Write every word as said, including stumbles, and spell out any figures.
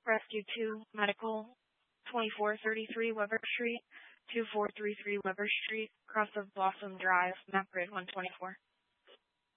Rescue two Medical, twenty-four thirty-three Weber Street, two four three three Weber Street, cross of Blossom Drive, map grid one twenty-four.